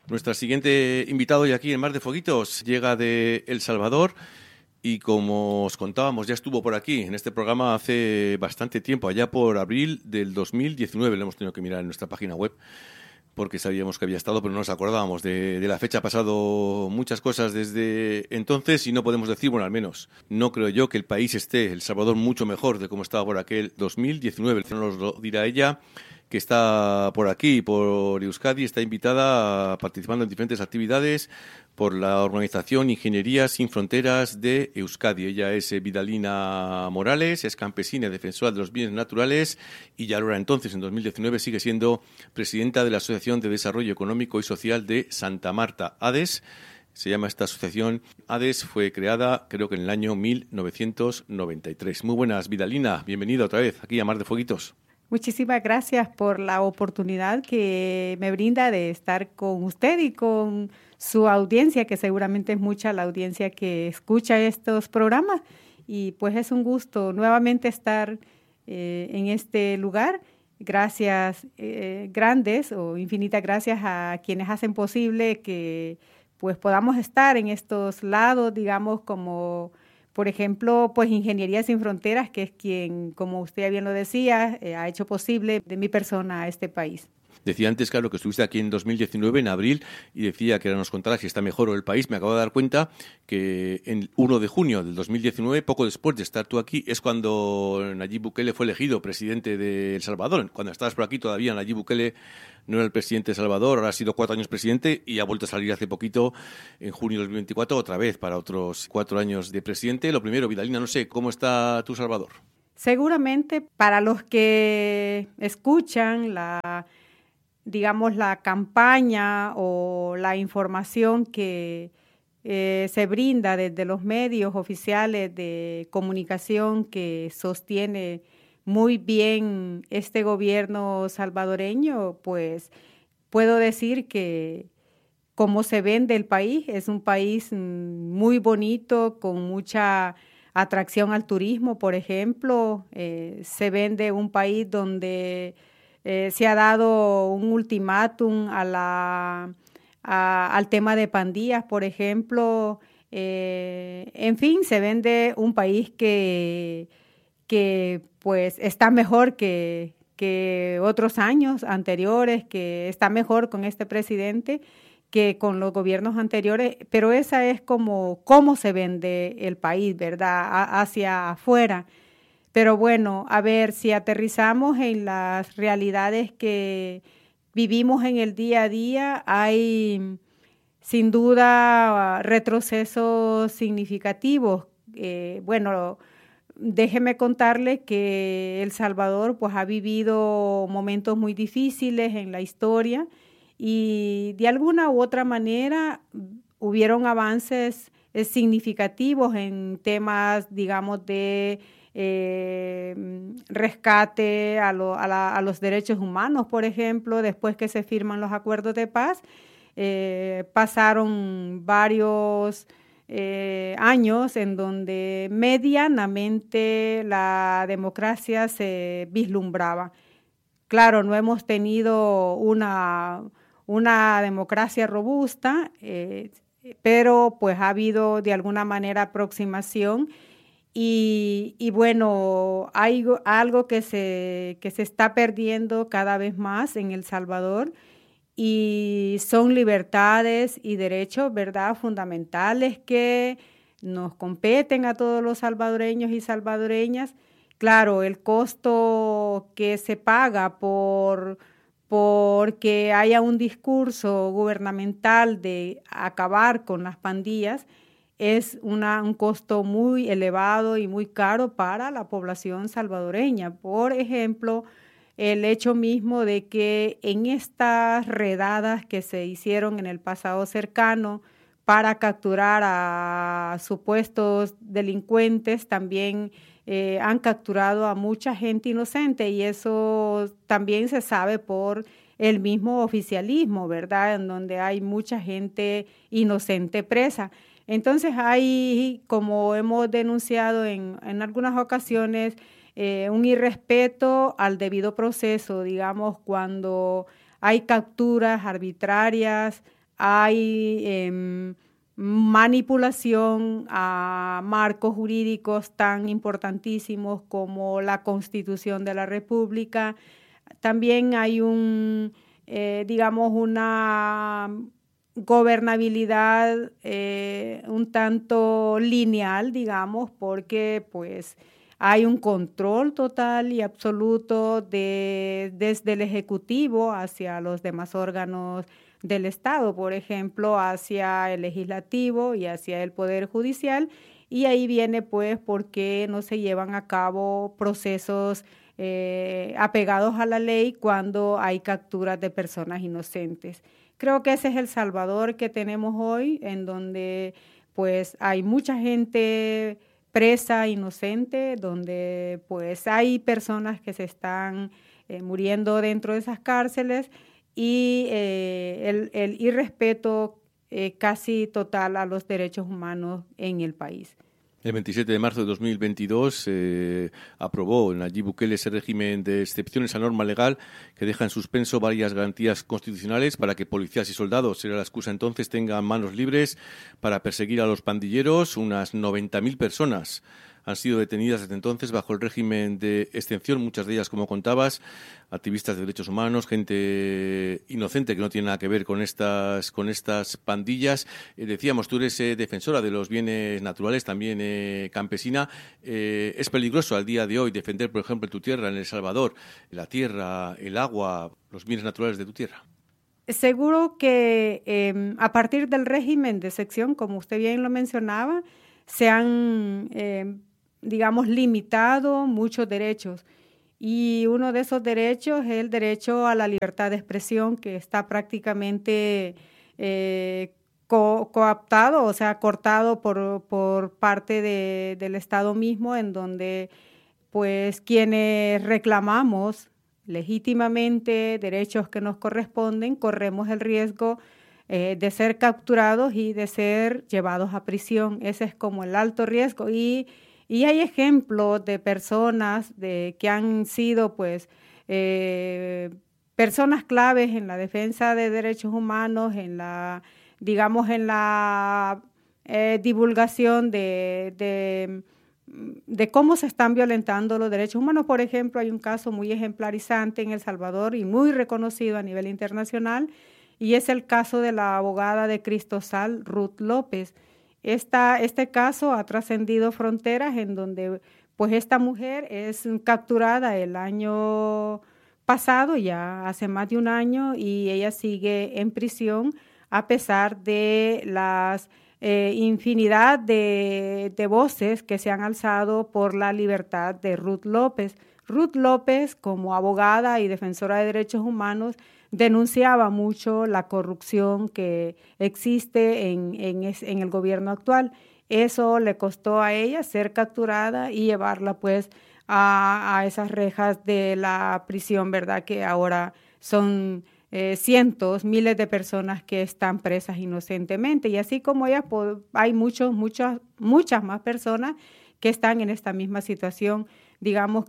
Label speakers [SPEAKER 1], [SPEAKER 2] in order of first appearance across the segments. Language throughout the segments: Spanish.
[SPEAKER 1] Nuestra siguiente invitado hoy aquí en Mar de Foguitos llega de El Salvador y como os contábamos ya estuvo por aquí en este programa hace bastante tiempo, allá por abril del 2019, lo hemos tenido que mirar en nuestra página web porque sabíamos que había estado, pero no nos acordábamos de la fecha. Ha pasado muchas cosas desde entonces y no podemos decir, bueno, al menos no creo yo que el país esté, El Salvador, mucho mejor de como estaba por aquel 2019. Nos lo dirá ella, que está por aquí, por Euskadi, está invitada participando en diferentes actividades por la organización Ingeniería Sin Fronteras de Euskadi. Ella es Vidalina Morales, es campesina y defensora de los bienes naturales y ya ahora entonces, en 2019, sigue siendo presidenta de la Asociación de Desarrollo Económico y Social de Santa Marta, ADES. Se llama esta asociación. ADES fue creada, creo que en el año 1993. Muy buenas, Vidalina. Bienvenida otra vez aquí a Mar de Fueguitos.
[SPEAKER 2] Muchísimas gracias por la oportunidad que me brinda de estar con usted y con su audiencia, que seguramente es mucha la audiencia que escucha estos programas. Y pues es un gusto nuevamente estar en este lugar. Gracias grandes o infinitas gracias a quienes hacen posible que pues podamos estar en estos lados, digamos, como por ejemplo, pues Ingeniería Sin Fronteras, que es quien, como usted bien lo decía, ha hecho posible de mi persona a este país.
[SPEAKER 1] Decía antes, claro, que estuviste aquí en 2019, en abril, y decía que nos contaras si está mejor el país. Me acabo de dar cuenta que el 1 de junio del 2019, poco después de estar tú aquí, es cuando Nayib Bukele fue elegido presidente de El Salvador. Cuando estabas por aquí todavía Nayib Bukele no era el presidente de El Salvador, ahora ha sido 4 años presidente y ha vuelto a salir hace poquito, en junio de 2024, otra vez para otros 4 años de presidente. Lo primero, Vidalina, no sé, ¿cómo está tu Salvador?
[SPEAKER 2] Seguramente para los que escuchan digamos, la campaña o la información que se brinda desde los medios oficiales de comunicación que sostiene muy bien este gobierno salvadoreño, pues puedo decir que como se vende el país, es un país muy bonito, con mucha atracción al turismo, por ejemplo. Se vende un país donde se ha dado un ultimátum al tema de pandillas, por ejemplo. En fin, se vende un país que pues está mejor que otros años anteriores, que está mejor con este presidente que con los gobiernos anteriores, pero esa es como cómo se vende el país, ¿verdad? Hacia afuera. Pero bueno, a ver, si aterrizamos en las realidades que vivimos en el día a día, hay sin duda retrocesos significativos. Bueno, déjeme contarle que El Salvador pues ha vivido momentos muy difíciles en la historia y de alguna u otra manera hubieron avances significativos en temas, digamos, de rescate a los derechos humanos, por ejemplo, después que se firman los acuerdos de paz. Pasaron varios años en donde medianamente la democracia se vislumbraba. Claro, no hemos tenido una democracia robusta, pero pues ha habido de alguna manera aproximación y bueno, hay algo que se está perdiendo cada vez más en El Salvador y son libertades y derechos, ¿verdad?, fundamentales que nos competen a todos los salvadoreños y salvadoreñas. Claro, el costo que se paga porque haya un discurso gubernamental de acabar con las pandillas es un costo muy elevado y muy caro para la población salvadoreña. Por ejemplo, el hecho mismo de que en estas redadas que se hicieron en el pasado cercano para capturar a supuestos delincuentes, también han capturado a mucha gente inocente y eso también se sabe por el mismo oficialismo, ¿verdad? En donde hay mucha gente inocente presa. Entonces hay, como hemos denunciado en algunas ocasiones, un irrespeto al debido proceso, digamos, cuando hay capturas arbitrarias hay manipulación a marcos jurídicos tan importantísimos como la Constitución de la República. También hay digamos, una gobernabilidad un tanto lineal, digamos, porque pues hay un control total y absoluto desde el Ejecutivo hacia los demás órganos del Estado, por ejemplo, hacia el Legislativo y hacia el Poder Judicial, y ahí viene pues por qué no se llevan a cabo procesos apegados a la ley cuando hay capturas de personas inocentes. Creo que ese es El Salvador que tenemos hoy, en donde pues hay mucha gente presa, inocente, donde pues hay personas que se están muriendo dentro de esas cárceles y el irrespeto casi total a los derechos humanos en el país.
[SPEAKER 1] El 27 de marzo de 2022 aprobó Nayib Bukele ese régimen de excepciones a norma legal que deja en suspenso varias garantías constitucionales para que policías y soldados, era la excusa entonces, tengan manos libres para perseguir a los pandilleros. Unas 90.000 personas han sido detenidas desde entonces bajo el régimen de excepción, muchas de ellas, como contabas, activistas de derechos humanos, gente inocente que no tiene nada que ver con estas pandillas. Decíamos, tú eres defensora de los bienes naturales, también campesina. Es peligroso al día de hoy defender, por ejemplo, tu tierra, en El Salvador, la tierra, el agua, los bienes naturales de tu tierra.
[SPEAKER 2] Seguro que a partir del régimen de excepción, como usted bien lo mencionaba, se han digamos, limitado muchos derechos. Y uno de esos derechos es el derecho a la libertad de expresión, que está prácticamente cooptado, o sea, cortado por parte del Estado mismo, en donde pues quienes reclamamos legítimamente derechos que nos corresponden, corremos el riesgo de ser capturados y de ser llevados a prisión. Ese es como el alto riesgo. Y hay ejemplos de personas que han sido, pues, personas claves en la defensa de derechos humanos, digamos, en la divulgación de cómo se están violentando los derechos humanos. Por ejemplo, hay un caso muy ejemplarizante en El Salvador y muy reconocido a nivel internacional, y es el caso de la abogada de Cristosal, Ruth López. Este caso ha trascendido fronteras, en donde pues esta mujer es capturada el año pasado, ya hace más de un año, y ella sigue en prisión a pesar de las infinidad de voces que se han alzado por la libertad de Ruth López. Ruth López, como abogada y defensora de derechos humanos, denunciaba mucho la corrupción que existe en el gobierno actual. Eso le costó a ella ser capturada y llevarla pues a esas rejas de la prisión, ¿verdad? Que ahora son cientos, miles de personas que están presas inocentemente. Y así como ella, pues, hay muchas más personas que están en esta misma situación. Digamos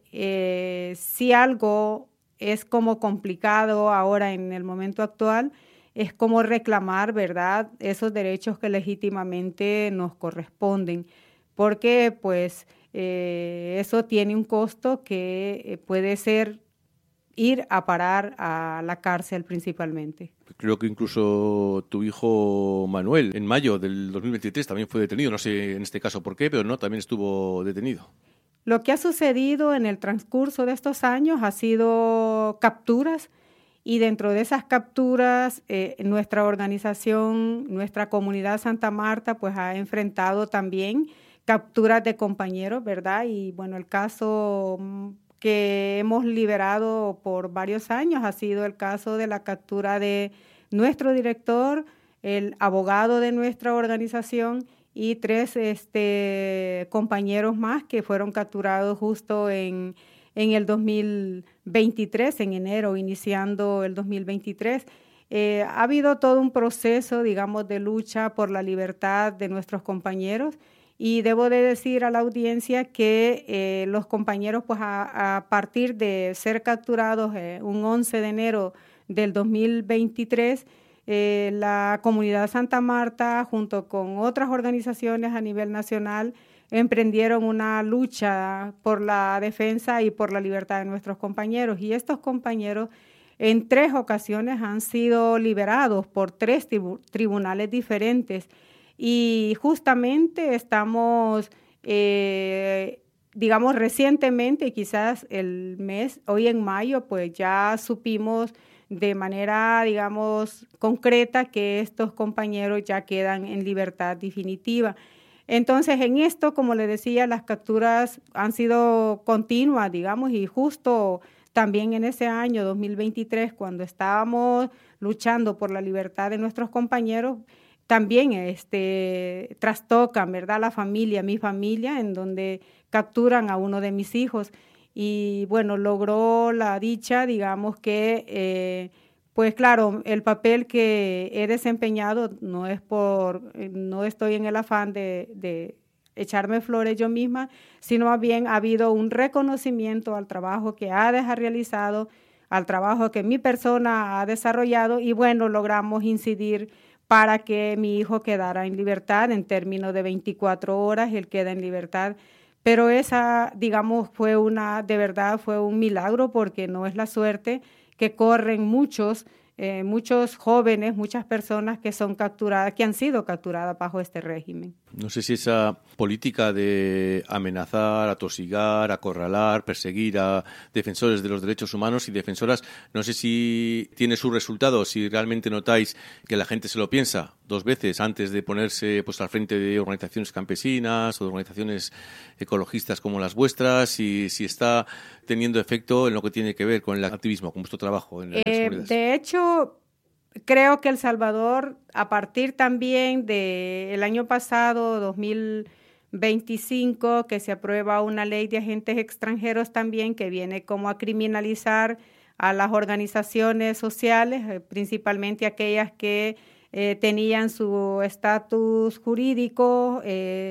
[SPEAKER 2] que si algo es como complicado ahora en el momento actual, es como reclamar, ¿verdad?, esos derechos que legítimamente nos corresponden, porque pues eso tiene un costo que puede ser ir a parar a la cárcel principalmente.
[SPEAKER 1] Creo que incluso tu hijo Manuel, en mayo del 2023, también fue detenido. No sé en este caso por qué, pero no, también estuvo detenido.
[SPEAKER 2] Lo que ha sucedido en el transcurso de estos años ha sido capturas, y dentro de esas capturas nuestra organización, nuestra comunidad Santa Marta, pues ha enfrentado también capturas de compañeros, ¿verdad? Y bueno, el caso que hemos liberado por varios años ha sido el caso de la captura de nuestro director, el abogado de nuestra organización, y 3 compañeros más que fueron capturados justo en el 2023, en enero, iniciando el 2023. Ha habido todo un proceso, digamos, de lucha por la libertad de nuestros compañeros, y debo de decir a la audiencia que los compañeros, pues a partir de ser capturados un 11 de enero del 2023, la comunidad Santa Marta, junto con otras organizaciones a nivel nacional, emprendieron una lucha por la defensa y por la libertad de nuestros compañeros. Y estos compañeros en 3 ocasiones han sido liberados por 3 tribunales diferentes. Y justamente estamos, digamos, recientemente, quizás hoy en mayo, pues ya supimos de manera, digamos, concreta que estos compañeros ya quedan en libertad definitiva. Entonces, en esto, como le decía, las capturas han sido continuas, digamos, y justo también en ese año 2023, cuando estábamos luchando por la libertad de nuestros compañeros, también trastocan, ¿verdad?, la familia, mi familia, en donde capturan a uno de mis hijos. Y bueno, logró la dicha, digamos que, pues claro, el papel que he desempeñado no estoy en el afán de echarme flores yo misma, sino más bien ha habido un reconocimiento al trabajo que ha realizado, al trabajo que mi persona ha desarrollado, y bueno, logramos incidir para que mi hijo quedara en libertad en términos de 24 horas, él queda en libertad. Pero esa, digamos, de verdad fue un milagro, porque no es la suerte que corren muchos jóvenes, muchas personas que son capturadas, que han sido capturadas bajo este régimen.
[SPEAKER 1] No sé si esa política de amenazar, atosigar, acorralar, perseguir a defensores de los derechos humanos y defensoras, no sé si tiene sus resultados, si realmente notáis que la gente se lo piensa 2 veces antes de ponerse pues al frente de organizaciones campesinas o de organizaciones ecologistas como las vuestras, y si está teniendo efecto en lo que tiene que ver con el activismo, con vuestro trabajo en las comunidades.
[SPEAKER 2] De hecho, creo que El Salvador, a partir también del año pasado, 2025, que se aprueba una ley de agentes extranjeros también, que viene como a criminalizar a las organizaciones sociales, principalmente aquellas que tenían su estatus jurídico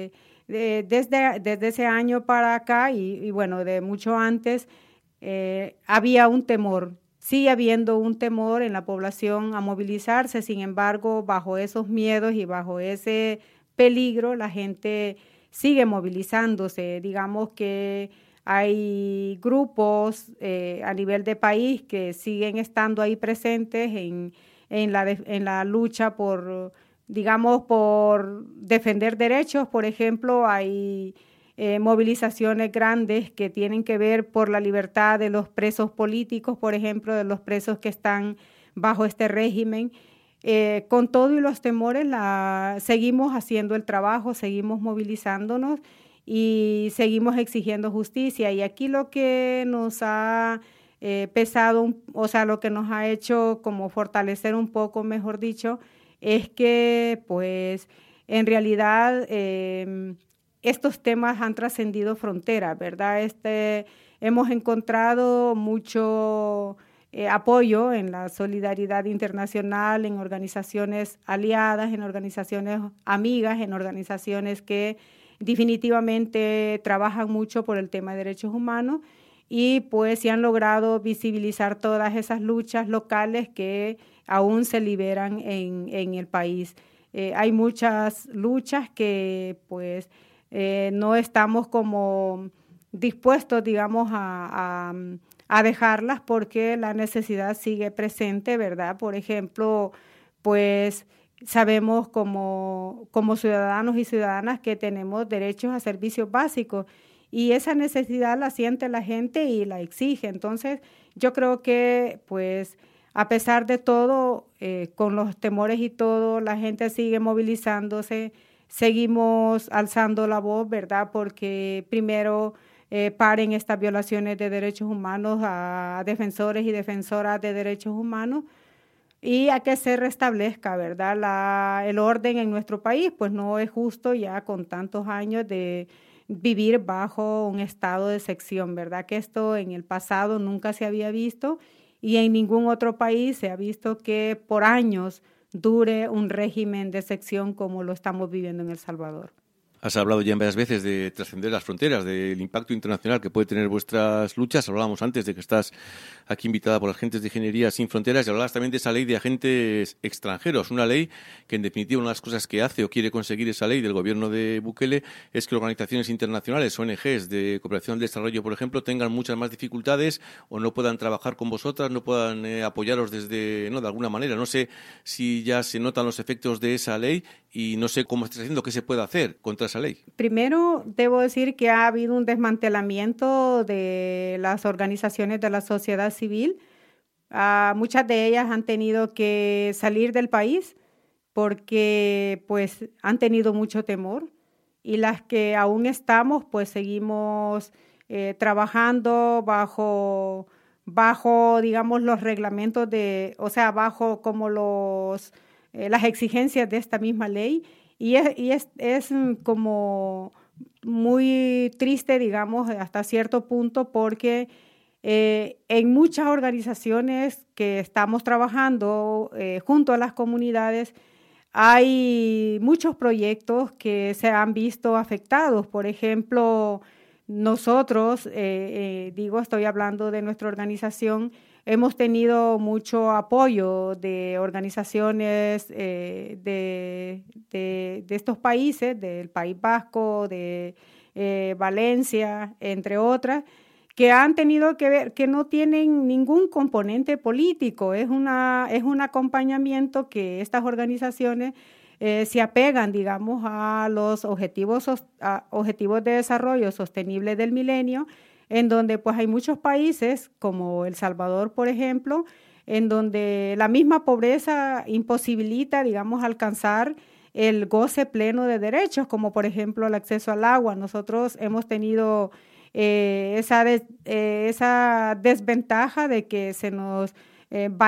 [SPEAKER 2] desde ese año para acá, y bueno, de mucho antes, había un temor. Sigue habiendo un temor en la población a movilizarse. Sin embargo, bajo esos miedos y bajo ese peligro, la gente sigue movilizándose. Digamos que hay grupos a nivel de país que siguen estando ahí presentes en la lucha por defender derechos. Por ejemplo, hay movilizaciones grandes que tienen que ver por la libertad de los presos políticos, por ejemplo, de los presos que están bajo este régimen. Con todo y los temores, seguimos haciendo el trabajo, seguimos movilizándonos y seguimos exigiendo justicia. Y aquí lo que nos ha pesado, o sea, lo que nos ha hecho como fortalecer un poco, mejor dicho, es que pues en realidad estos temas han trascendido fronteras, ¿verdad? Hemos encontrado mucho apoyo en la solidaridad internacional, en organizaciones aliadas, en organizaciones amigas, en organizaciones que definitivamente trabajan mucho por el tema de derechos humanos, y pues se han logrado visibilizar todas esas luchas locales que aún se liberan en el país. Hay muchas luchas que pues no estamos como dispuestos, digamos, a dejarlas, porque la necesidad sigue presente, ¿verdad? Por ejemplo, pues sabemos como ciudadanos y ciudadanas que tenemos derechos a servicios básicos, y esa necesidad la siente la gente y la exige. Entonces, yo creo que pues a pesar de todo, con los temores y todo, la gente sigue movilizándose. Seguimos alzando la voz, ¿verdad? Porque primero paren estas violaciones de derechos humanos a defensores y defensoras de derechos humanos, y a que se restablezca, ¿verdad? El orden en nuestro país. Pues no es justo ya con tantos años de vivir bajo un estado de sección, ¿verdad? Que esto en el pasado nunca se había visto, y en ningún otro país se ha visto que por años dure un régimen de sección como lo estamos viviendo en El Salvador.
[SPEAKER 1] Has hablado ya varias veces de trascender las fronteras, del impacto internacional que puede tener vuestras luchas. Hablábamos antes de que estás aquí invitada por Agentes de Ingeniería Sin Fronteras y hablabas también de esa ley de agentes extranjeros. Una ley que, en definitiva, una de las cosas que hace o quiere conseguir esa ley del gobierno de Bukele es que organizaciones internacionales, ONGs de cooperación al desarrollo, por ejemplo, tengan muchas más dificultades o no puedan trabajar con vosotras, no puedan apoyaros de alguna manera. No sé si ya se notan los efectos de esa ley y no sé cómo estás haciendo, qué se puede hacer contra esa ley.
[SPEAKER 2] Primero, debo decir que ha habido un desmantelamiento de las organizaciones de la sociedad civil. Muchas de ellas han tenido que salir del país porque pues han tenido mucho temor, y las que aún estamos pues seguimos trabajando bajo digamos los reglamentos bajo como las exigencias de esta misma ley. Y es como muy triste, digamos, hasta cierto punto, porque en muchas organizaciones que estamos trabajando junto a las comunidades, hay muchos proyectos que se han visto afectados. Por ejemplo, nosotros, estoy hablando de nuestra organización, hemos tenido mucho apoyo de organizaciones de estos países, del País Vasco, de Valencia, entre otras, que han tenido que ver, que no tienen ningún componente político. Es un acompañamiento que estas organizaciones se apegan, digamos, a los objetivos de desarrollo sostenible del milenio, en donde pues hay muchos países, como El Salvador, por ejemplo, en donde la misma pobreza imposibilita, digamos, alcanzar el goce pleno de derechos, como por ejemplo el acceso al agua. Nosotros hemos tenido esa desventaja de que se nos